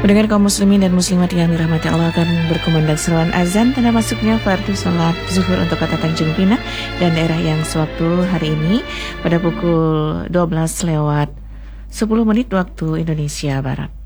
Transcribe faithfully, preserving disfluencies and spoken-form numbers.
Mendengar kaum muslimin dan muslimat yang dirahmati Allah akan berkumandang seruan azan tanda masuknya fardu salat zuhur untuk kota Tanjung Pinang dan daerah yang sewaktu hari ini pada pukul dua belas lewat sepuluh menit waktu Indonesia Barat.